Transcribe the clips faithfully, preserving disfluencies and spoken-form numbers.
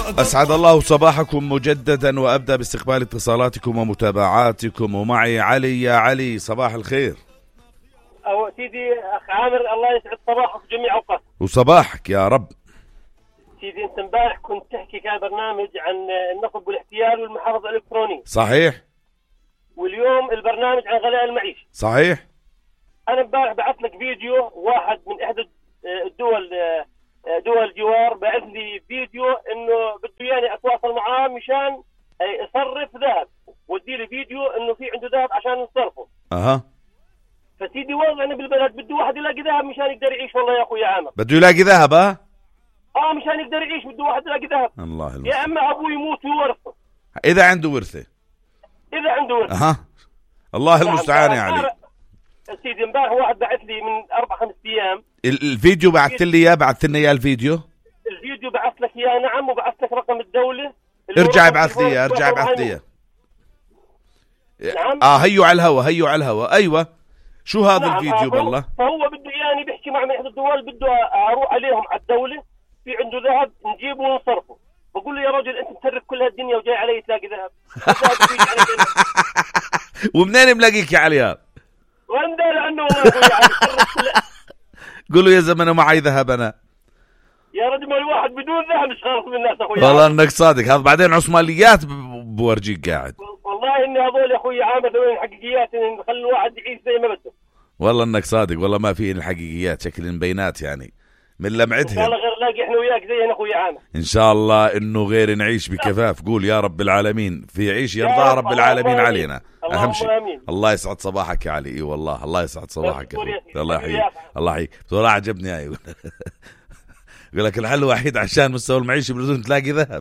أسعد الله صباحكم مجددا، وأبدأ باستقبال اتصالاتكم ومتابعاتكم. ومعي علي. يا علي صباح الخير. أو سيدي أخ عامر، الله يسعد صباحك جميع أوقات. وصباحك يا رب. سيدي أنت امبارح كنت تحكي كان برنامج عن النصب والاحتيال والمحافظة الإلكترونية. صحيح. واليوم البرنامج عن غلاء المعيشة. صحيح. أنا امبارح بعث لك فيديو، واحد من إحدى الدول دول الجوار بعث لي فيديو إنه بده يعني أتواصل معاه مشان يصرف ذهب، ودي لي فيديو إنه في عنده ذهب عشان يصرفه. أها. فسيدي وضعنا بالبلد بده واحد يلاقي ذهب مشان يقدر يعيش. والله يا أخوي عامر بده يلاقي ذهب. ها اه مشان يقدر يعيش بده واحد يلاقي ذهب. الله المستعان. يا اما ابوه يموت ويورثه اذا عنده ورثه. اذا عنده ورثه. اها الله المستعان يا علي. سيدي امبارح واحد بعث لي من اربع خمس ايام الفيديو، بعثت لي اياه بعثت لنا اياه الفيديو. الفيديو بعث لك اياه. نعم. وبعث لك رقم الدوله. ارجع ابعث لي اياه ارجع ابعث لي اياه. نعم. اه هيو على الهوا هيو على الهوا. ايوه شو هذا نعم. الفيديو بالله؟ فهو بده يعني بيحكي مع من احد الدول، بده اروح عليهم على الدوله في عنده ذهب نجيبه ونصرفه. بقول له يا رجل انت تسرق كل هالدنيا وجاي علي تلاقي ذهب. ومنين ملاقيك يا علي؟ وين دال عنه والله. قولوا يا زلمه معي ذهب انا. يا رجل ما الواحد بدون ذهب مش خالص من الناس اخوي. والله انك صادق. هذا بعدين عثمانيات بورجيك قاعد. والله اني هذول يا اخوي عامر ذول الحقيقيات نخلي الواحد يعيش زي ما بده. والله انك صادق. والله ما في الحقيقيات، شكل مبينات يعني من لمعتهم. ان شاء الله غير لاقي احنا وياك زينا اخوي عامر. ان شاء الله انه غير نعيش بكفاف. قول يا رب العالمين في عيش يرضى رب العالمين علينا. اهم شيء. الله يسعد صباحك يا علي. اي والله الله يسعد صباحك يا اخوي. الله يحييك الله يحييك. بصراحه عجبني. ايوه يقول لك الحل الوحيد عشان مستوى المعيشه بدون تلاقي ذهب.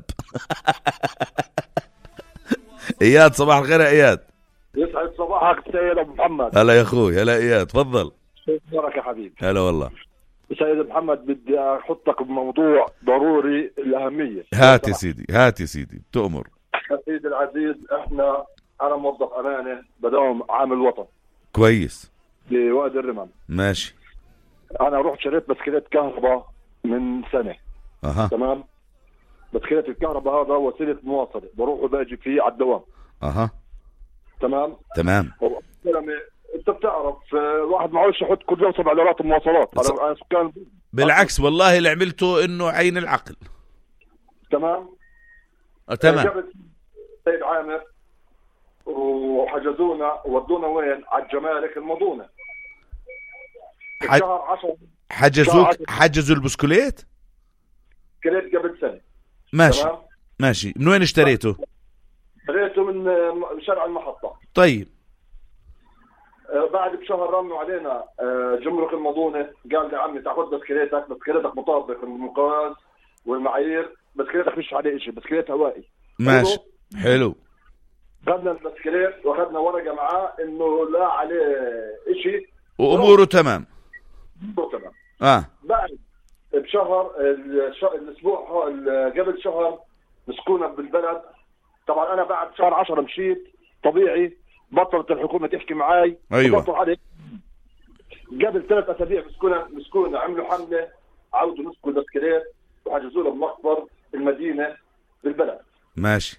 اياد صباح الخير يا اياد. يسعد صباحك سيد ابو محمد. هلا يا اخوي. هلا اياد تفضل. شكرا يا حبيبي. هلا والله سيد محمد بدي احطك بموضوع ضروري الاهميه. هات يا سيدي هات يا سيدي تؤمر. سيدي العزيز احنا انا موظف امانه بداوم عامل وطن كويس بوادي الرمل. ماشي. انا رحت شريت بسكليت كهرباء من سنه. اها تمام. بسكليت الكهرباء هذا وسيله مواصله بروح وباجي فيه على الدوام. اها تمام تمام. انت بتعرف واحد معوش يحط كل يوم سبع دولارات مواصلات. انا سكان بالعكس والله اللي عملته انه عين العقل. تمام. أه تمام. جبت سيد عامر وحجزونا ودونا وين على الجمارك المضونه. حج... حجزوك حجزوا البسكوليت؟ كليت قبل سنه. ماشي تمام؟ ماشي. من وين اشتريته؟ اشتريته من شارع المحطه. طيب آه بعد بشهر رنوا علينا آه جمرك المضونه، قال لي عمي تاخذ بسكليتك بسكليتك مطابق المقاس والمعايير، بسكليتك مش عليه شيء، بسكليت هوائي. ماشي حلو. خدنا البسكليت واخذنا ورقه معاه انه لا عليه شيء واموره تمام. اموره تمام. اه بعد بشهر الاسبوع قبل شهر مسكونا بالبلد. طبعا انا بعد شهر عشرة مشيت طبيعي، بطلت الحكومه تحكي معي. ايوه عليك. قبل ثلاث اسابيع مسكونا مسكونا عملوا حمله عودوا مسكوا البسكليت وحجزونا بمقبر المدينه بالبلد. ماشي.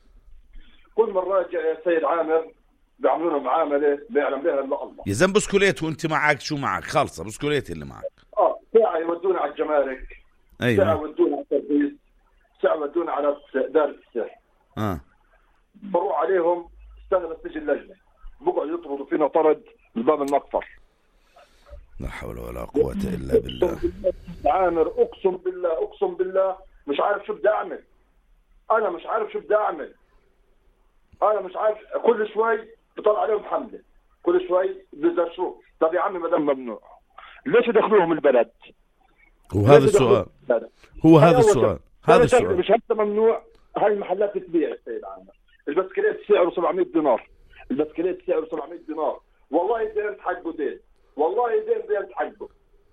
كل مره جاء السيد عامر بيعملوا لنا معامله بيعلم بها الا الله. يا زلمه بسكوليت وانت معك شو معك؟ خالصه بسكوليت اللي معك. اه ساعه يودونا على الجمارك. ايوه ساعه يودونا على الترخيص، ساعه يودونا على دار السر. اه بروح عليهم استنى بس تيجي اللجنه بقعدوا يطردوا فينا طرد من باب المقفر. لا حول ولا قوه الا بالله. عامر اقسم بالله اقسم بالله مش عارف شو بدي اعمل. انا مش عارف شو بدي اعمل. انا مش عارف. كل شوي بطلع عليهم حمله، كل شوي بيزرشوا. طب يا عمي ما دام ممنوع ليش يدخلوهم البلد؟ وهذا السؤال هو هذا السؤال هذا السؤال. مش حتى ممنوع. هاي المحلات تبيع السيد عامر. البسكليت سعره سبعمية دينار. البسكليت سعره سبعمية دينار. والله دين حقه دين. والله دين دين حقه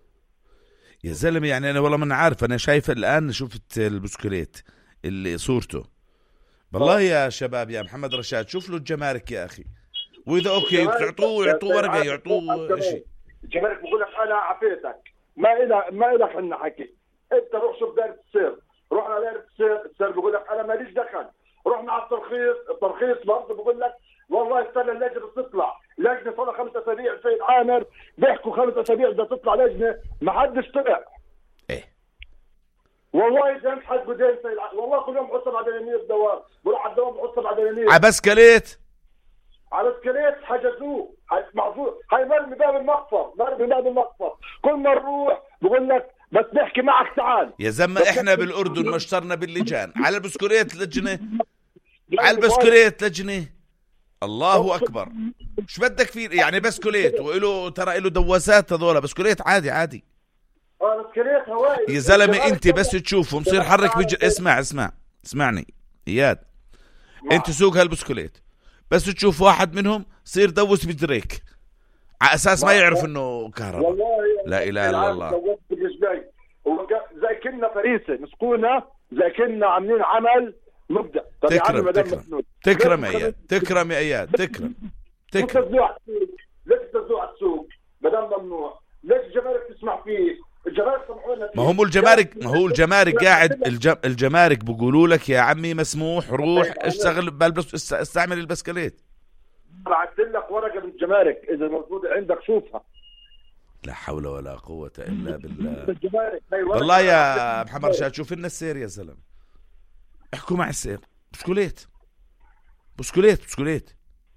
يا زلمه. يعني انا والله ما عارف. انا شايف الان شفت البسكليت اللي صورته. والله يا شباب يا محمد رشاد شوف له الجمارك يا اخي. واذا اوكي تعطوه يعطوه ورقه يعطوه شيء. الجمارك بقول لك انا عفيتك ما إلى ما إلك عنا حكي. انت روح شوف دار السير رحنا لجنه السير، السير بيقول لك انا ماليش دخل. رحنا على الترخيص، الترخيص برضه بيقول لك والله استنى اللجنه تطلع، لجنه صار خمس اسابيع سيد عامر بيحكوا خمس اسابيع بدها تطلع لجنه، ما حدش طلع. ايه والله اذا حد بدين سيد عامر، والله كل يوم بحط بعد اليمين الدوام، بروح على الدوام بحط بعد اليمين. على بسكليت على بسكليت حجزوه، معذور، هاي مرمي باب المقفر، مرمي باب المقفر، كل ما نروح بقول لك بس نحكي معك تعال. يا زلمه احنا بالاردن ما اشترنا باللجان، على البسكليت لجنه، على البسكليت لجنه. الله اكبر، مش بدك فيه يعني بسكليت وله ترى له دواسات، هذول بسكليت عادي عادي. اه بسكليت هواي يا زلمه انت بس تشوفه مصير حرك بج... اسمع اسمع اسمعني اياد، انت سوق هالبسكليت بس تشوف واحد منهم صير دوس بدريك على اساس ما يعرف انه كهرباء. لا اله الا الله. زي كنا فريسه مسكونا، زي كنا عاملين عمل مبدأ. تكرم تكرم تكرم يا اياد، تكرم يا اياد، تكرم تكرم. ليش تزوع على السوق بدل ممنوع؟ ليش الجمارك تسمع فيه؟ الجمارك سمحونا فيه. ما هم الجمارك، ما هو الجمارك قاعد الجم... الجمارك بيقولوا لك يا عمي مسموح، روح اشتغل بلبس استعمل البسكليت. بعت لك ورقه من الجمارك اذا موجوده عندك شوفها. لا حول ولا قوة الا بالله. والله يا محمد رشاد شوف لنا السير يا زلمه، احكوا مع السير. بسكوليت بسكوليت بسكوليت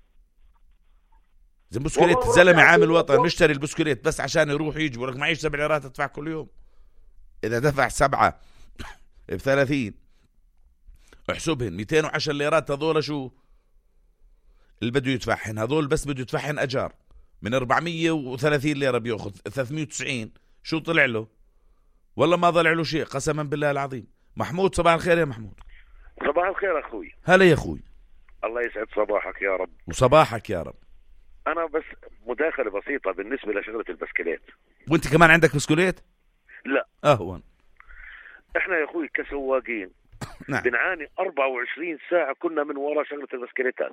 زي بسكوليت. الزلمه عامل وطن مشتري البسكوليت بس عشان يروح يجي، بقول لك معيش سبع ليرات ادفع كل يوم. اذا دفع سبعه بثلاثين احسبهن مئتين وعشر ليرات، هذول شو اللي بده يدفعهن؟ هذول بس بده يدفعهن اجار من أربعمية وثلاثين ليره بياخذ ثلاثمية وتسعين. شو طلع له؟ والله ما طلع له شيء قسما بالله العظيم. محمود صباح الخير يا محمود. صباح الخير اخوي. هلا يا اخوي. الله يسعد صباحك يا رب. وصباحك يا رب. انا بس مداخله بسيطه بالنسبه لشغله البسكليت. وانت كمان عندك بسكليت؟ لا اهون. احنا يا اخوي كسواقين نعم. بنعاني أربعة وعشرين ساعه كنا من وراء شغله البسكليتات.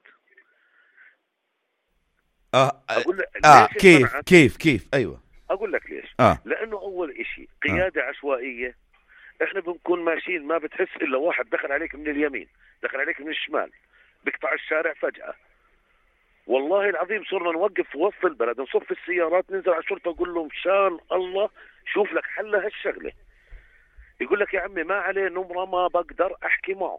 اه اقول لك اه كيف كيف كيف ايوه اقول لك ليش. آه. لانه اول اشي قياده آه. عشوائيه. احنا بنكون ماشيين ما بتحس الا واحد دخل عليك من اليمين، دخل عليك من الشمال، بيقطع الشارع فجأة. والله العظيم صرنا نوقف في وسط البلد، نصف السيارات، ننزل على الشرطة نقول لهم شان الله شوف لك حل هالشغلة. يقول لك يا عمي ما عليه نمرة، ما بقدر احكي معه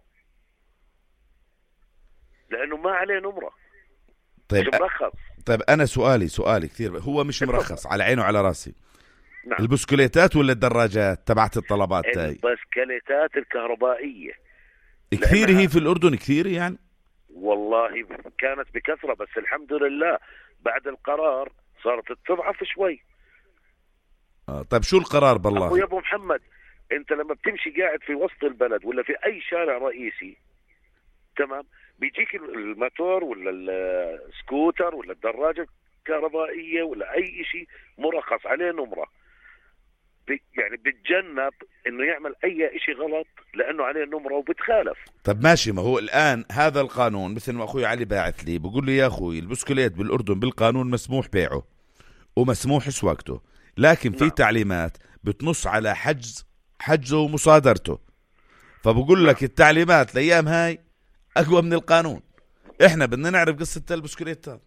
لانه ما عليه نمرة. طيب مش مرخص. طيب انا سؤالي سؤالي كثير، هو مش مرخص على عينه وعلى راسي. نعم. البسكليتات ولا الدراجات تبعت الطلبات تاعي؟ البسكليتات الكهربائية كثير هي في الأردن كثير يعني. والله كانت بكثرة بس الحمد لله بعد القرار صارت تضعف شوي. آه طيب شو القرار بالله؟ يا ابو محمد انت لما بتمشي قاعد في وسط البلد ولا في اي شارع رئيسي تمام، بيجيك الماتور ولا السكوتر ولا الدراجة الكهربائية ولا اي شيء مرخص عليه نمرة، يعني بتجنب انه يعمل اي شيء غلط لانه عليه نمرة وبتخالف. طب ماشي، ما هو الان هذا القانون مثل ما اخوي علي باعث لي بقول لي يا اخوي البسكليت بالاردن بالقانون مسموح بيعه ومسموح سواقته، لكن في نعم. تعليمات بتنص على حجز حجزه ومصادرته. فبقول لك التعليمات الايام هاي اقوى من القانون. احنا بدنا نعرف قصة البسكليتات.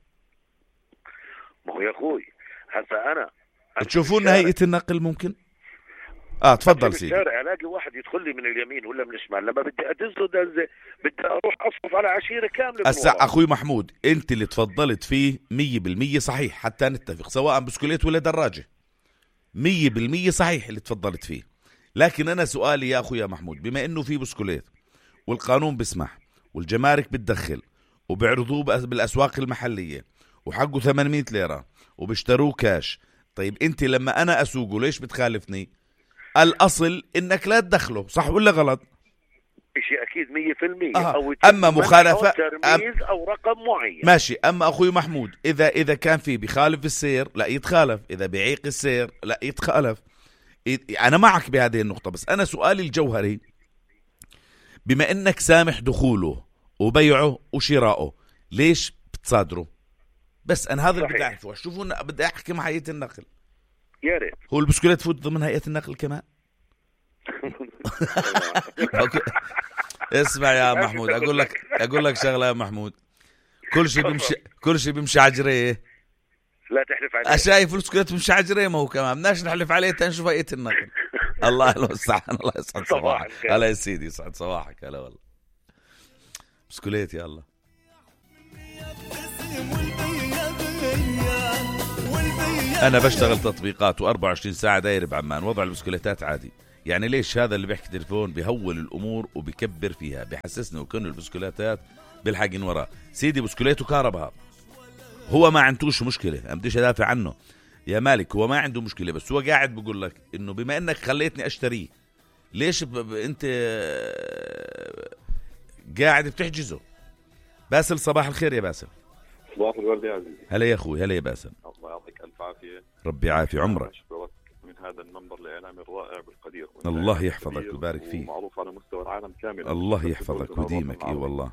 ما هو يا اخوي هسه انا تشوفون هيئة النقل ممكن؟ اه تفضل سيدي. الشارع الاقي واحد يدخل لي من اليمين ولا من الشمال، لما بدي ادزه دزه بدي اروح اصرف على عشيره كامله. هسه اخوي محمود انت اللي تفضلت فيه مية بالمية صحيح، حتى نتفق سواء بسكليت ولا دراجه مية بالمية صحيح اللي تفضلت فيه. لكن انا سؤالي يا اخوي يا محمود، بما انه في بسكليت والقانون بسمح والجمارك بتدخل وبيعرضوه بالاسواق المحليه وحقه ثمانمية ليره وبيشتروه كاش، طيب انت لما انا اسوقه ليش بتخالفني؟ الاصل انك لا تدخله، صح ولا غلط؟ شيء اكيد مية بالمية. آه. او اما مخالفه أو ترميز او رقم معين ماشي. اما اخوي محمود اذا اذا كان في بخالف السير لا يتخالف، اذا بيعيق السير لا يتخالف. انا معك بهذه النقطه، بس انا سؤالي الجوهري بما انك سامح دخوله وبيعه وشراءه ليش بتصادره؟ بس انا هذا اللي بدي اعرفه. شوفوا بدي احكي مع هيئه النقل. يا ريت. هو البسكليت فوت ضمن هيئه النقل كمان؟ اسمع يا محمود، اقول لك اقول لك شغله يا محمود، كل شيء بيمشي كل شيء بيمشي عجريه، لا تحلف عليه. شايف البسكليت بيمشي عجريه، ما هو كمان بدناش نحلف عليه تنشوف ايه النقل. الله المستعان. الله يسعد صباحك. هلا يا سيدي، يسعد صباحك. هلا والله بسكليت. يا الله انا بشتغل تطبيقات وأربعة وعشرين ساعه داير بعمان، وضع البسكليتات عادي. يعني ليش هذا اللي بيحكي تليفون بيهول الامور وبيكبر فيها، بيحسسني وكأنه البسكليتات بالحقين وراه. سيدي بسكليته كهرباء، هو ما عندوش مشكله، انا بديش ادافع عنه يا مالك، هو ما عنده مشكله، بس هو قاعد بقول لك انه بما انك خليتني اشتريه، ليش ب... ب... انت قاعد بتحجزه. باسل صباح الخير يا باسل. صباح الورد يا عزيزي. هلا يا اخوي. هلا يا باسل. الله يعطيك الف عافيه. ربي يعافي عمرك. اشكرك من هذا المنبر الاعلامي الرائع بالقدير. الله يحفظك ويبارك فيك. معروف على مستوى العالم كامل. الله يحفظك ويديمك. اي والله.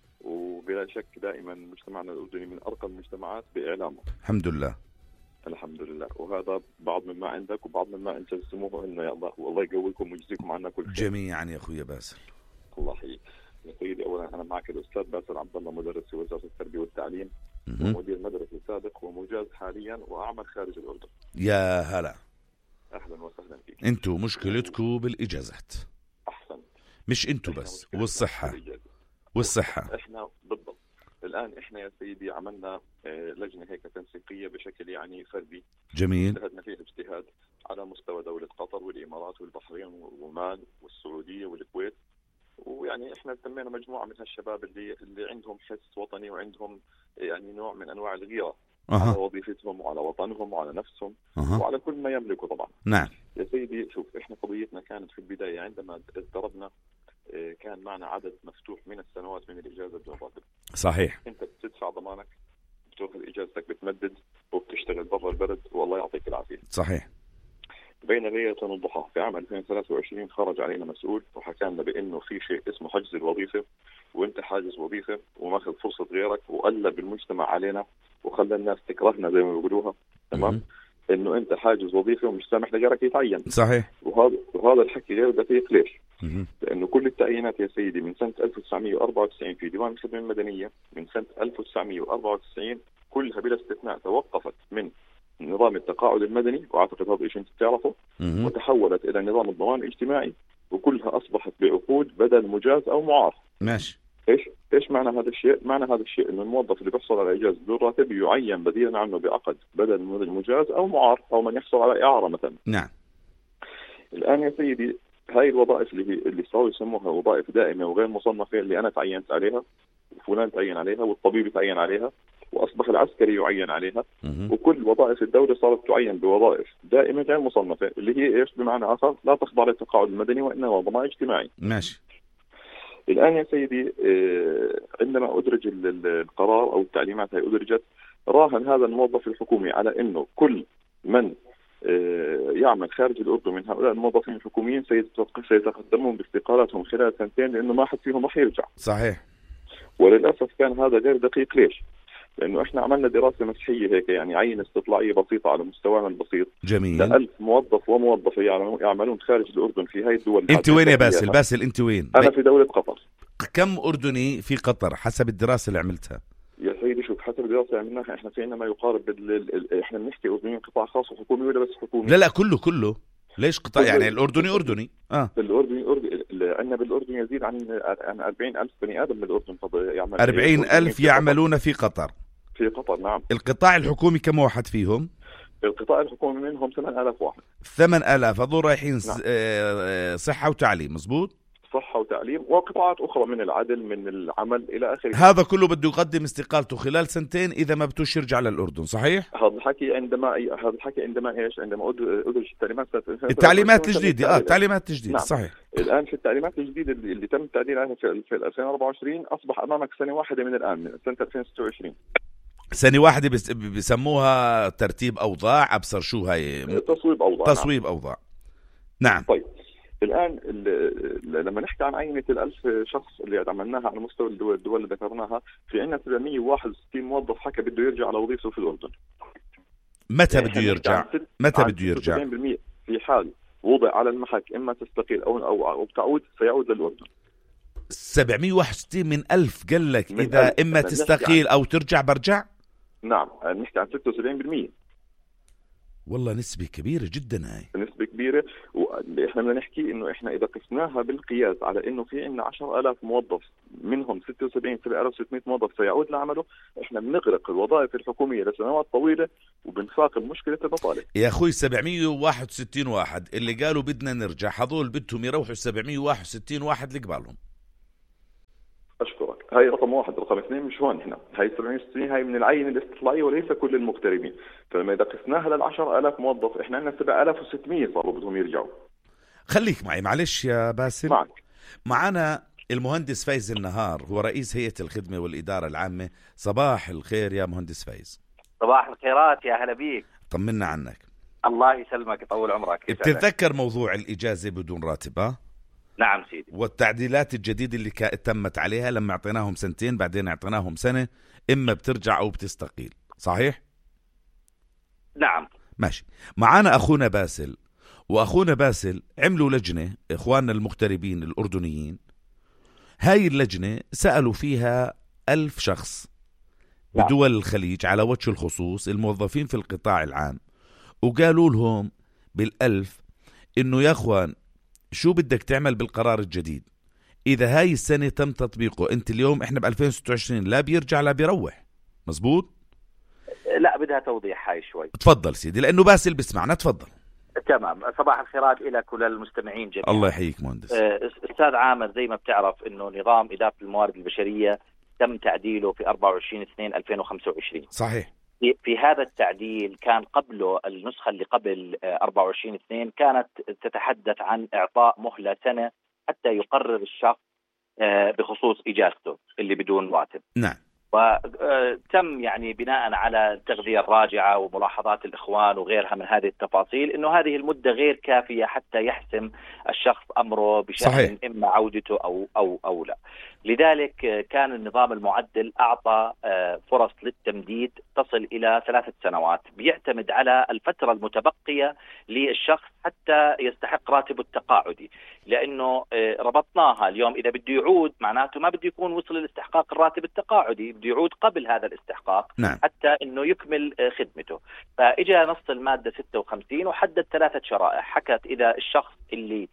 وبلا شك دائما مجتمعنا الاردني من ارقى المجتمعات باعلامه. الحمد لله. الحمد لله. وهذا بعض مما عندك وبعض مما انت تسموه انه يا الله والله يقويكم ويجزيكم عنا كل خير جميعا يا اخوي باسل. الله يحييك يا سيدي. اولا انا معك الاستاذ باسل عبد الله، مدرس في وزاره التربيه والتعليم ومدير مدرسه سابق ومجاز حاليا واعمل خارج الاردن. يا هلا. اهلا وسهلا فيك. انتوا مشكلتكم بالاجازات. احسن. مش انتوا بس، والصحه والصحه. احنا بالضبط. الان احنا يا سيدي عملنا لجنه هيك تنسيقيه بشكل يعني فردي. جميل. اجتهدنا فيها اجتهاد على مستوى دوله قطر والامارات والبحرين وعمان والسعوديه والكويت، ويعني احنا سمينا مجموعه من هالشباب اللي اللي عندهم حس وطني وعندهم يعني نوع من انواع الغيره أه. على وظيفتهم وعلى وطنهم وعلى نفسهم أه. وعلى كل ما يملكوا طبعا. نعم يا سيدي شوف، احنا قضيتنا كانت في البدايه عندما ضربنا كان معنا عدد مفتوح من السنوات من الاجازه بدون راتب. صحيح. انت بتدفع ضمانك، بتاخذ اجازتك، بتمدد وبتشتغل برا البلد والله يعطيك العافيه. صحيح. بين ليلة والضحى في عام ألفين وثلاثة وعشرين خرج علينا مسؤول وحكى لنا بانه في شيء اسمه حجز الوظيفه، وانت حاجز وظيفه وماخذ فرصه غيرك، وقلب المجتمع علينا وخلى الناس تكرهنا زي ما بيقولوها. تمام. انه انت حاجز وظيفه ومش سامح لغيرك يتعين. صحيح. وهذا وهذا الحكي غير دقيق. ليش؟ مم. لانه كل التعيينات يا سيدي من سنه ألف وتسعمئة وأربعة وتسعين في ديوان الخدمه المدنيه من سنه ألف وتسعمئة وأربعة وتسعين كلها بلا استثناء توقفت من نظام التقاعد المدني، واعتقد هذا الشيء انت بتعرفه، وتحولت الى نظام الضمان الاجتماعي، وكلها اصبحت بعقود بدل مجاز او معار. ماشي. ايش ايش معنى هذا الشيء؟ معنى هذا الشيء انه الموظف اللي بيحصل على اجازه بدون راتب يعين بديلا عنه بعقد بدل مجاز او معار، او من يحصل على اعاره مثلا. نعم. الان يا سيدي هاي الوظائف اللي هي اللي صاروا يسموها وظائف دائمه وغير مصنفه، اللي انا تعينت عليها وفلان تعين عليها والطبيب تعين عليها واصبح العسكري يعين عليها، مم. وكل وظائف الدوله صارت تعين بوظائف دائمه غير مصنفه، اللي هي ايش بمعنى اخر لا تخضع للتقاعد المدني وانما ضمان اجتماعي. ماشي. الان يا سيدي عندما ادرج القرار او التعليمات هي ادرجت، راهن هذا الموظف الحكومي على انه كل من يعمل خارج الاردن من هؤلاء الموظفين الحكوميين سيتقدمون باستقالاتهم خلال سنتين، لانه ما حد فيهم راح يرجع. صحيح. وللاسف كان هذا غير دقيق. ليش؟ لانه احنا عملنا دراسه مسحيه هيك، يعني عينه استطلاعيه بسيطه على مستوانا البسيط. جميل. لألف موظف وموظفه يعملون خارج الاردن في هاي الدول. انت وين يا باسل؟ باسل انت وين؟ انا في دوله قطر. كم اردني في قطر حسب الدراسه اللي عملتها؟ يا سيدي شوف، حسب الدراسه اللي عملناها احنا في عندنا ما يقارب بال... احنا بنحكي اردنيين قطاع خاص وحكومي ولا بس حكومي؟ لا لا كله كله. ليش قطاع؟ يعني الاردني اردني اه الاردني اردني عندنا بالاردن يزيد عن عن أربعين ألف بني ادم بالاردن يعمل. أربعين ألف يعملون في قطر. في قطر نعم. القطاع الحكومي كم واحد فيهم؟ القطاع الحكومي منهم ثمانية آلاف واحد. ثمانية آلاف هذول رايحين نعم. صحه وتعليم. مزبوط. صحة وتعليم وقطاعات أخرى من العدل من العمل إلى آخره. هذا كله بده يقدم استقالته خلال سنتين إذا ما بدوش يرجع للأردن. صحيح؟ هذا الحكي عندما هذا الحكي عندما إيش؟ عندما أدرج التعليمات التعليمات الجديدة. آه التعليمات الجديدة. نعم. صحيح. الآن في التعليمات الجديدة اللي, اللي تم التعديل عليها في, في ألفين وأربعة وعشرين أصبح أمامك سنة واحدة من الآن من سنة ألفين وستة وعشرين. سنة واحدة بس بسموها ترتيب أوضاع. أبصر شو هاي؟ تصويب أوضاع. تصويب نعم. أوضاع. نعم. طيب الآن لما نحكي عن عينة الألف شخص اللي عملناها على مستوى الدول, الدول اللي ذكرناها، في عندنا سبعمئة وواحد وستين موظف حكى بده يرجع على وظيفته في الأردن. متى بده يرجع؟ متى بده يرجع؟ في حال وضع على المحك إما تستقيل أو أو, أو تعود سيعود للأردن. سبعمية وواحد وستين من ألف قال لك إذا ألف. إما تستقيل أو ترجع برجع. نعم نحكي عن ستة وسبعين بالمئة. والله نسبة كبيرة جدا هاي. نسبة كبيرة، وإحنا بدنا نحكي إنه إحنا إذا قسناها بالقياس على إنه في عنا عشرة آلاف موظف منهم ستة وسبعين سبعة آلاف وستمئة موظف سيعود لعمله، إحنا بنغرق الوظائف الحكومية لسنوات طويلة وبنفاقم مشكلة البطالة. يا أخوي سبعمية وواحد وستين واحد اللي قالوا بدنا نرجع، هذول بدهم يروحوا سبعمية وواحد وستين واحد اللي قبالهم. أشكرك. هاي رقم واحد. رقم اثنين مش هون، هنا هاي سبعمية وستين هاي من العين الاستطلاعية وليس كل المغتربين. فلما إذا قسناها للعشر آلاف موظف إحنا عندنا سبعة آلاف وستمئة صاروا بدهم يرجعوا. خليك معي معلش يا باسل. معك. معنا المهندس فايز النهار، هو رئيس هيئة الخدمة والإدارة العامة. صباح الخير يا مهندس فايز. صباح الخيرات، يا هلا بيك. طمنا عنك. الله يسلمك يطول عمرك. بتتذكر موضوع الإجازة بدون راتب؟ ها؟ نعم سيدي. والتعديلات الجديدة اللي تمت عليها لما اعطيناهم سنتين بعدين اعطيناهم سنة، إما بترجع أو بتستقيل، صحيح؟ نعم. ماشي. معانا أخونا باسل، وأخونا باسل عملوا لجنة إخواننا المغتربين الأردنيين. هاي اللجنة سألوا فيها ألف شخص بدول الخليج على وجه الخصوص الموظفين في القطاع العام، وقالوا لهم بالألف إنه يا أخوان شو بدك تعمل بالقرار الجديد إذا هاي السنة تم تطبيقه. أنت اليوم إحنا بألفين وستة وعشرين، لا بيرجع لا بيروح، مزبوط؟ لا بدها توضيح هاي شوي. تفضل سيدي لأنه باسل بسمعنا، تفضل. تمام. صباح الخيرات إلى كل المستمعين جميعا. الله يحييك مهندس. أستاذ عامر، زي ما بتعرف إنه نظام إدارة الموارد البشرية تم تعديله في أربعة وعشرين اثنين ألفين وخمسة وعشرين. صحيح. في هذا التعديل كان قبله النسخة اللي قبل أربعة وعشرين اثنين كانت تتحدث عن إعطاء مهلة سنة حتى يقرر الشخص بخصوص إجازته اللي بدون راتب. نعم. وتم يعني بناء على التغذية الراجعة وملاحظات الإخوان وغيرها من هذه التفاصيل إنه هذه المدة غير كافية حتى يحسم الشخص أمره بشأن إما عودته أو أو أو لا. لذلك كان النظام المعدل أعطى فرص للتمديد تصل إلى ثلاثة سنوات، بيعتمد على الفترة المتبقية للشخص حتى يستحق راتبه التقاعدي، لأنه ربطناها اليوم إذا بده يعود معناته ما بده يكون وصل لاستحقاق الراتب التقاعدي، بده يعود قبل هذا الاستحقاق. نعم. حتى إنه يكمل خدمته. فإجا نص المادة ستة وخمسين وحدد ثلاثة شرائح، حكت إذا الشخص اللي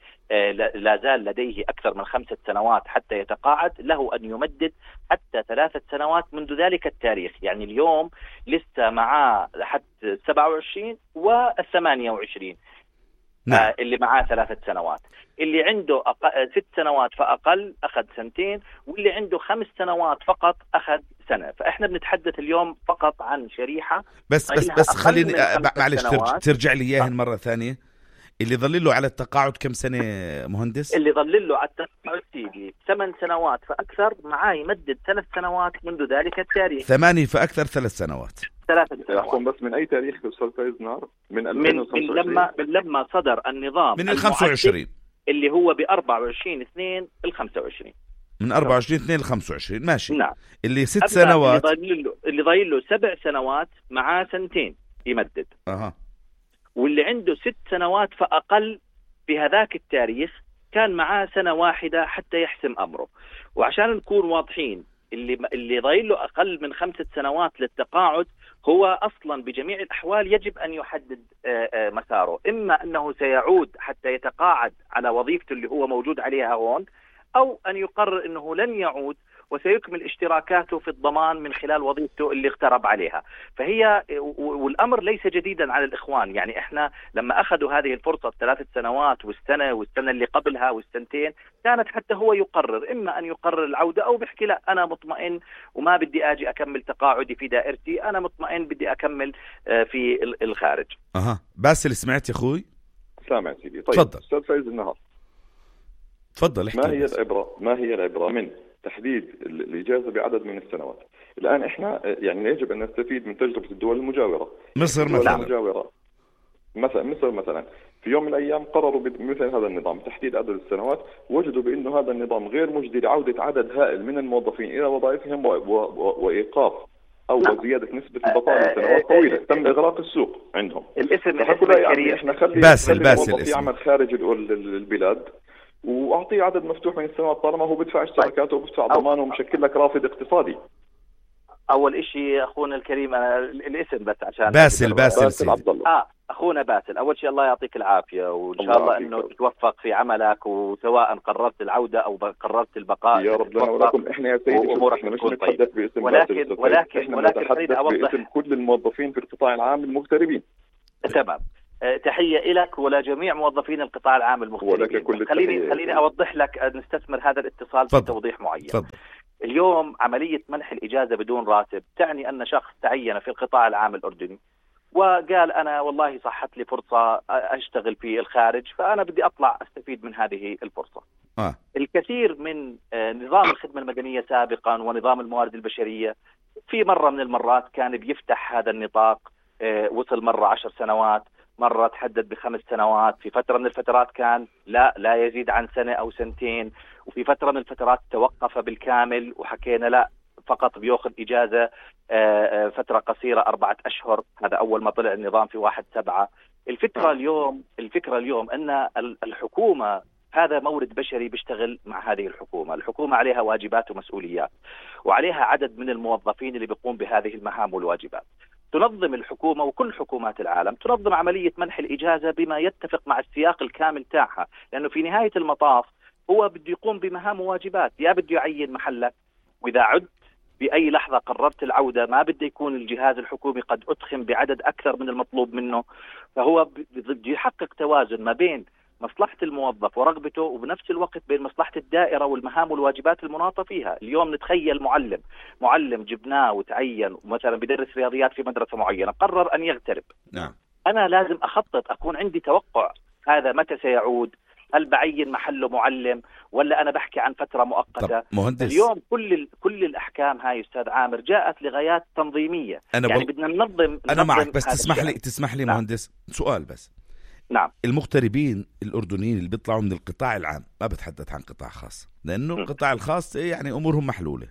لا زال لديه أكثر من خمسة سنوات حتى يتقاعد له أن يمدد حتى ثلاثة سنوات منذ ذلك التاريخ. يعني اليوم لسه معاه لحد سبعة وعشرين والثمانية وعشرين. نعم. آه اللي معاه ثلاثة سنوات، اللي عنده أق... ست سنوات فأقل أخذ سنتين، واللي عنده خمس سنوات فقط أخذ سنة. فإحنا بنتحدث اليوم فقط عن شريحة. بس بس بس خليني معلش ترجع, ترجع لي إياهن مرة ثانية. اللي ظل له على التقاعد كم سنة مهندس؟ اللي ظل له على التقاعد تيجي ثمان سنوات فأكثر معاه يمدد ثلاث سنوات منذ ذلك التاريخ. ثمانية فأكثر ثلاث سنوات. ثلاثة سنوات. بس من أي تاريخ أستاذ فايز نار؟ من ألفين وخمسة وعشرين. من لما من لما صدر النظام من الخمسة وعشرين اللي هو بأربعة وعشرين اثنين الخمسة وعشرين. من أربعة وعشرين اثنين الخمسة وعشرين. ماشي. نعم. اللي ست سنوات اللي ضايل له اللي ضايل له سبع سنوات معاه سنتين يمدد. أها. واللي عنده ست سنوات فأقل في هذاك التاريخ كان معاه سنة واحدة حتى يحسم أمره. وعشان نكون واضحين، اللي اللي ضايل له أقل من خمسة سنوات للتقاعد هو أصلا بجميع الأحوال يجب أن يحدد مساره، إما أنه سيعود حتى يتقاعد على وظيفته اللي هو موجود عليها هون، أو أن يقرر أنه لن يعود وسيكمل اشتراكاته في الضمان من خلال وظيفته اللي اغترب عليها. فهي والأمر ليس جديدا على الإخوان. يعني إحنا لما أخذوا هذه الفرصة ثلاثة سنوات والسنة والسنة اللي قبلها والسنتين كانت حتى هو يقرر، إما أن يقرر العودة أو بيحكي لا أنا مطمئن وما بدي أجي أكمل تقاعدي في دائرتي، أنا مطمئن بدي أكمل في الخارج. أها. باسل سمعت يا أخوي؟ سامع سيدي. طيب تفضل. أستاذ فايز النهار، تفضل احكي. ما هي العبرة ما هي العبرة من تحديد الإجازة بعدد من السنوات؟ الآن إحنا يعني يجب أن نستفيد من تجربة الدول المجاورة. مصر مثلا. المجاورة مثلا مصر مثلا في يوم من الأيام قرروا بمثل هذا النظام تحديد عدد السنوات، وجدوا بأنه هذا النظام غير مجدي لعودة عدد هائل من الموظفين إلى وظائفهم وإيقاف او زياده نسبه البطاله سنوات طويله، تم اغلاق السوق عندهم. الاسم يعني احنا خلي باسل باسل الاسم يعمل خارج البلاد واعطيه عدد مفتوح من السنوات طالما هو بدفع اشتراكاته وبدفع ضمانه ومشكل لك رافد اقتصادي. اول اشي اخونا الكريم انا الاسم بس عشان باسل باسل, باسل عبد الله. اه اخونا باسل، اول شيء الله يعطيك العافيه وان شاء الله, الله انه تتوفق في عملك، وسواء قررت العوده او قررت البقاء يا رب لنا ولكم. احنا يا سيدي احنا مش نتحدث باسم ولكن باسل، ولكن احنا ولكن نتحدث باسم كل الموظفين في القطاع العام المغتربين. تمام. تحية لك ولجميع موظفين القطاع العام المغتربين. خليني خليني أوضح لك، نستثمر هذا الاتصال في توضيح معين. فضل. اليوم عملية منح الإجازة بدون راتب تعني أن شخص تعين في القطاع العام الأردني وقال أنا والله صحت لي فرصة أشتغل في الخارج، فأنا بدي أطلع أستفيد من هذه الفرصة. آه. الكثير من نظام الخدمة المدنية سابقا ونظام الموارد البشرية في مرة من المرات كان بيفتح هذا النطاق، وصل مرة عشر سنوات، مرة تحدد بخمس سنوات، في فترة من الفترات كان لا لا يزيد عن سنة أو سنتين، وفي فترة من الفترات توقف بالكامل وحكينا لا فقط بيأخذ إجازة فترة قصيرة أربعة أشهر. هذا أول ما طلع النظام في واحد سبعة. الفكرة اليوم الفكرة اليوم أن الحكومة هذا مورد بشري بيشتغل مع هذه الحكومة. الحكومة عليها واجبات ومسؤوليات وعليها عدد من الموظفين اللي بيقوم بهذه المهام والواجبات. تنظم الحكومة وكل حكومات العالم تنظم عملية منح الإجازة بما يتفق مع السياق الكامل تاعها، لأنه في نهاية المطاف هو بده يقوم بمهام وواجبات، يا بده يعين محلك، وإذا عدت بأي لحظة قررت العودة ما بده يكون الجهاز الحكومي قد أدخم بعدد أكثر من المطلوب منه، فهو بده يحقق توازن ما بين مصلحة الموظف ورغبته وبنفس الوقت بين مصلحة الدائرة والمهام والواجبات المناطة فيها. اليوم نتخيل معلم معلم جبناه وتعين مثلا بدرس رياضيات في مدرسة معينة، قرر أن يغترب. نعم. أنا لازم أخطط، أكون عندي توقع هذا متى سيعود، هل بعين محله معلم ولا أنا بحكي عن فترة مؤقتة. مهندس. اليوم كل كل الأحكام هاي أستاذ عامر جاءت لغايات تنظيمية، أنا يعني بل... بدنا ننظم. أنا معك بس تسمح لي تسمح لي مهندس سؤال بس. نعم. المغتربين الأردنيين اللي بيطلعوا من القطاع العام، ما بتحدث عن قطاع خاص لأنه القطاع الخاص يعني أمورهم محلولة،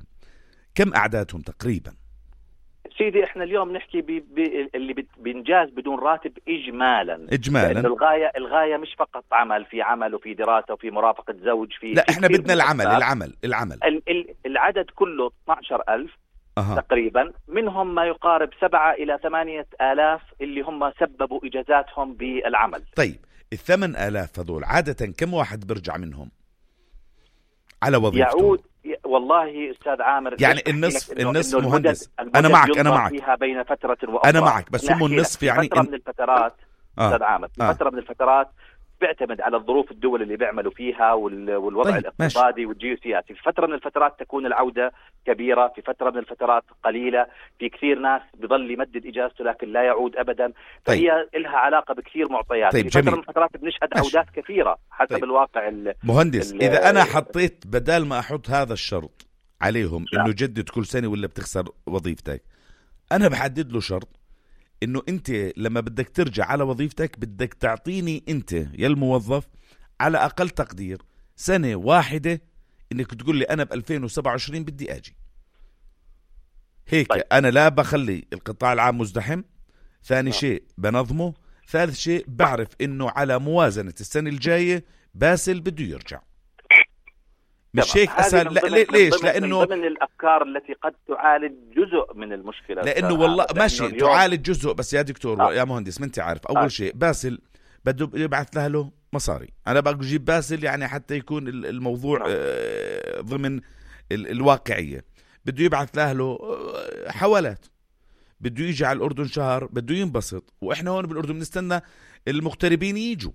كم أعدادهم تقريبا؟ سيدي احنا اليوم نحكي بي بي اللي بينجاز بدون راتب إجمالا إجمالا، لأن الغاية الغاية مش فقط عمل، في عمل وفي دراسة وفي مرافقة زوج، في لا في احنا بدنا العمل العمل العمل ال ال العدد كله اثنا عشر ألف أه. تقريبا، منهم ما يقارب سبعة إلى ثمانية آلاف اللي هم سببوا إجازاتهم بالعمل. طيب الثمان آلاف هذول عادة كم واحد برجع منهم على وظيفته؟ يعود والله أستاذ عامر يعني النصف النصف مهندس. أنا معك أنا معك فيها بين فترة وأخرى. أنا معك بس هم النصف يعني فترة من الفترات أستاذ آه. عامر آه. فترة من الفترات بيعتمد على الظروف الدول اللي بيعملوا فيها والوضع طيب. الاقتصادي والجيوسياسي. في فترة من الفترات تكون العودة كبيرة، في فترة من الفترات قليلة، في كثير ناس بيضل يمدد إجازته لكن لا يعود أبدا. فهي طيب. لها علاقة بكثير معطيات. طيب. في فترة جميل. من الفترات بنشهد ماشي. عودات كثيرة حسب طيب. الواقع. مهندس إذا أنا حطيت بدال ما أحط هذا الشرط عليهم لا. إنه جدد كل سنة ولا بتخسر وظيفتك، أنا بحدد له شرط إنه أنت لما بدك ترجع على وظيفتك بدك تعطيني أنت يا الموظف على أقل تقدير سنة واحدة إنك تقول لي أنا بألفين وسبعة وعشرين بدي أجي هيك. طيب. أنا لا بخلي القطاع العام مزدحم، ثاني نعم. شيء بنظمه، ثالث شيء بعرف إنه على موازنة السنة الجاية باسل بده يرجع. مش هيك أسهل؟ لا ليش؟ لأنه من ضمن الأفكار التي قد تعالج جزء من المشكلة. لأنه والله ماشي تعالج جزء بس يا دكتور آه. يا مهندس ما أنت عارف أول آه. شيء باسل بده يبعث له له مصاري. أنا بجيب باسل يعني حتى يكون الموضوع آه ضمن الواقعية، بده يبعث له له حوالات، بده يجي على الأردن شهر، بده ينبسط، وإحنا هون بالأردن بنستنى المغتربين يجوا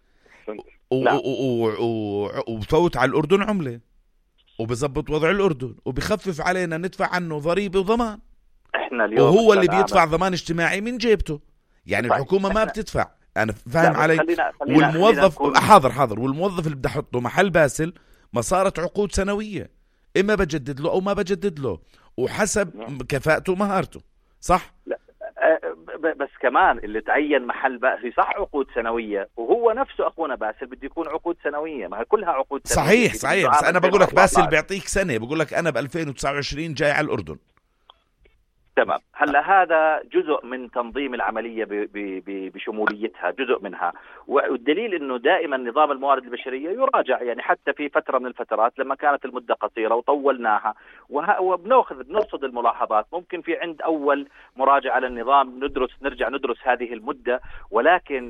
وبفوت على الأردن عملة وبزبط وضع الأردن وبخفف علينا ندفع عنه ضريبة وضمان. احنا اليوم وهو اللي بيدفع ضمان اجتماعي من جيبته، يعني طيب. الحكومة ما بتدفع. أنا فاهم علي. خلينا خلينا والموظف خلينا حاضر حاضر والموظف اللي بدي أحطه محل باسل ما صارت عقود سنوية، إما بجدد له أو ما بجدد له وحسب لا. كفاءته ومهارته صح؟ لا بس كمان اللي تعين محل باسل صح عقود سنوية، وهو نفسه أخونا باسل بده يكون عقود سنوية، ما هي كلها عقود سنوية. صحيح صحيح بس أنا بقول لك باسل بيعطيك سنة، بقول لك أنا بألفين وتسعة وعشرين جاي على الأردن تمام. هلا هذا جزء من تنظيم العملية بشموليتها، جزء منها، والدليل انه دائما نظام الموارد البشرية يراجع، يعني حتى في فترة من الفترات لما كانت المدة قصيرة وطولناها وبناخذ بنرصد الملاحظات، ممكن في عند اول مراجعة للنظام ندرس نرجع ندرس هذه المدة، ولكن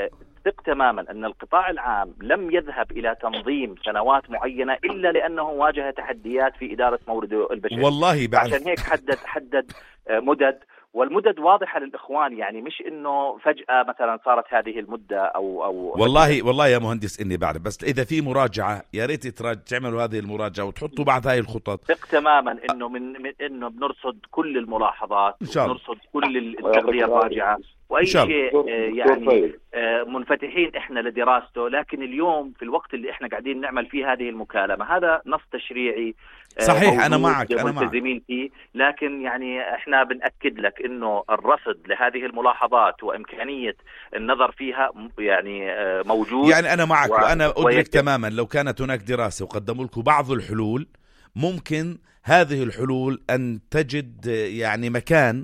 ثق تماما أن القطاع العام لم يذهب إلى تنظيم سنوات معينة إلا لأنه واجه تحديات في إدارة مورده البشري. والله بعد عشان هيك حدد حدد مدد، والمدد واضحة للإخوان، يعني مش إنه فجأة مثلا صارت هذه المدة أو أو والله والله يا مهندس إني بعرف، بس إذا في مراجعة يا ريت تراجع تعملوا هذه المراجعة وتحطوا بعض هاي الخطط. ثق تماما إنه من, من إنه بنرصد كل الملاحظات، بنرصد كل التغذية الراجعة وأي شيء يعني منفتحين إحنا لدراسته. لكن اليوم في الوقت اللي إحنا قاعدين نعمل فيه هذه المكالمة، هذا نص تشريعي صحيح، أنا معك أنا معك فيه، لكن يعني إحنا بنأكد لك إنه الرصد لهذه الملاحظات وإمكانية النظر فيها يعني موجود. يعني أنا معك و... وأنا أدرك ويكتب. تماما لو كانت هناك دراسة وقدموا لكم بعض الحلول، ممكن هذه الحلول أن تجد يعني مكان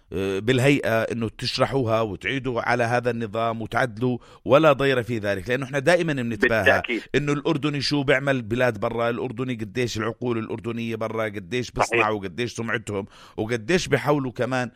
بالهيئة انه تشرحوها وتعيدوا على هذا النظام وتعدلوا، ولا ضير في ذلك، لانه احنا دائما بنتباهى انه الاردني شو بيعمل بلاد برا، الاردني قديش العقول الاردنيه برا قديش بيصنعوا وقديش سمعتهم وقديش بيحاولوا كمان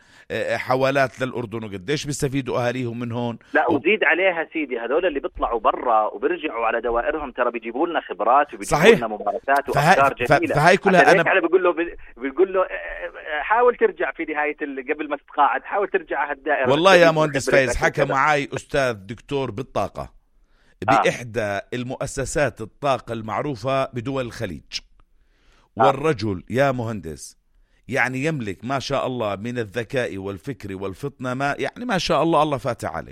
حوالات للاردن وقديش بيستفيدوا اهاليهم من هون. لا وزيد عليها سيدي، هذول اللي بيطلعوا برا وبيرجعوا على دوائرهم ترى بيجيبوا لنا خبرات وبيجيبوا لنا ممارسات وافكار جميله. فهي كلها انا بقول له بقول له حاول ترجع في نهايه قبل ما تتقاعد، حاول ترجع على الدائرة. والله يا مهندس فايز حكى معاي أستاذ دكتور بالطاقة بإحدى آه. المؤسسات الطاقة المعروفة بدول الخليج، آه. والرجل يا مهندس يعني يملك ما شاء الله من الذكاء والفكر والفطنة، ما يعني ما شاء الله الله فاتح عليه،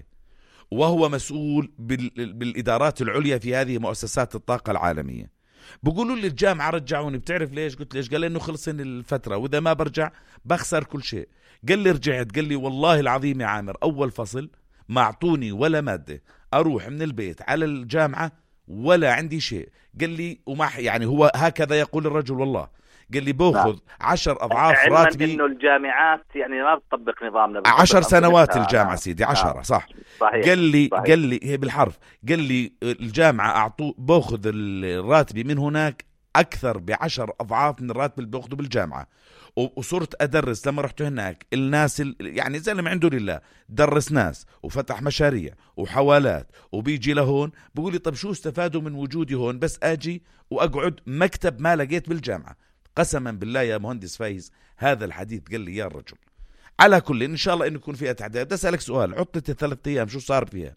وهو مسؤول بال... بالإدارات العليا في هذه مؤسسات الطاقة العالمية. بقولوا لي الجامعة رجعوني، بتعرف ليش؟ قلت ليش؟ قال لي إنه خلصني الفترة وإذا ما برجع بخسر كل شيء. قال لي رجعت، قال لي والله العظيم يا عامر أول فصل ما أعطوني ولا مادة أروح من البيت على الجامعة ولا عندي شيء. قال لي وما يعني هو هكذا يقول الرجل والله، قال لي باخذ عشر أضعاف راتبي. إنه الجامعات يعني ما بتطبق نظامنا عشر سنوات الجامعة سيدي عشرة. آه. صح. صحيح. قال لي صحيح. قال لي هي بالحرف، قال لي الجامعة أعطوا باخذ الراتبي من هناك أكثر بعشر أضعاف من الراتب اللي باخذه بالجامعة. وصرت أدرس لما رحت هناك الناس يعني زلمة عنده لله درس ناس وفتح مشاريع وحوالات وبيجي لهون بقول لي طب شو استفادوا من وجودي هون؟ بس أجي وأقعد مكتب ما لقيت بالجامعة. قسما بالله يا مهندس فايز هذا الحديث قال لي يا الرجل. على كل إن شاء الله إنه يكون فيها تحديات. بدي أسألك سؤال، عطلة الثلاث أيام شو صار فيها؟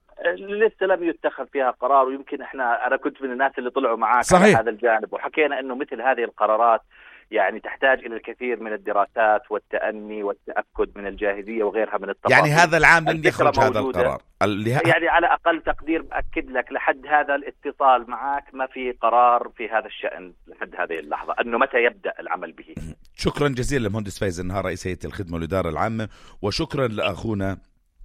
لسه لم يتخذ فيها قرار، ويمكن احنا انا كنت من الناس اللي طلعوا معاك صحيح. على هذا الجانب، وحكينا انه مثل هذه القرارات يعني تحتاج الى الكثير من الدراسات والتأني والتأكد من الجاهزية وغيرها من التفاصيل. يعني هذا العام لن يخرج هذا القرار اللي ه... يعني على اقل تقدير باكد لك لحد هذا الاتصال معك ما في قرار في هذا الشأن لحد هذه اللحظة انه متى يبدأ العمل به. شكرا جزيلا لمهندس فايز النهار رئيس هيئة الخدمة والإدارة العامة، وشكرا لاخونا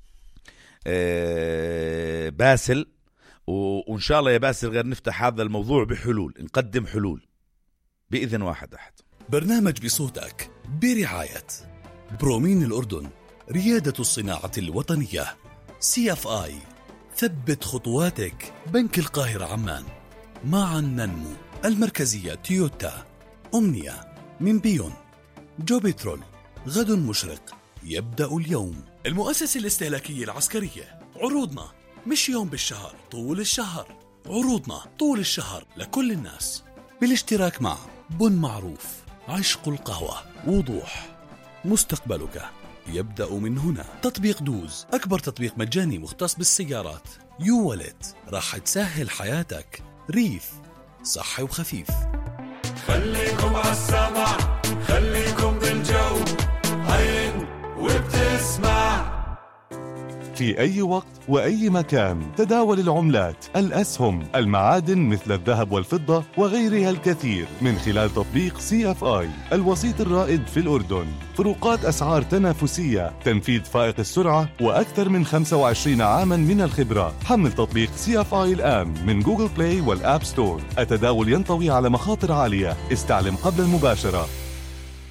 باسل، وإن شاء الله يا باسل غير نفتح هذا الموضوع بحلول، نقدم حلول بإذن واحد أحد. برنامج بصوتك برعاية برومين الأردن، ريادة الصناعة الوطنية، سي اف آي، ثبت خطواتك، بنك القاهرة عمان، معا ننمو، المركزية تويوتا، أمنية، من بيون، جو بترول، غد مشرق، يبدأ اليوم، المؤسسة الاستهلاكية العسكرية. عروضنا مش يوم بالشهر، طول الشهر، عروضنا طول الشهر لكل الناس، بالاشتراك مع بن معروف، عشق القهوة، وضوح، مستقبلك يبدأ من هنا، تطبيق دوز، أكبر تطبيق مجاني مختص بالسيارات، يو والت، راح تسهل حياتك، ريف، صحي وخفيف. خليكم عالسمع، خليكم بالجو، عين وبتسمع. في أي وقت وأي مكان تداول العملات، الأسهم، المعادن مثل الذهب والفضة وغيرها الكثير من خلال تطبيق سي اف آي، الوسيط الرائد في الأردن. فروقات أسعار تنافسية، تنفيذ فائق السرعة، وأكثر من خمسة وعشرين عاما من الخبرة. حمل تطبيق سي اف آي الآن من جوجل بلاي والآب ستور. التداول ينطوي على مخاطر عالية، استعلم قبل المباشرة.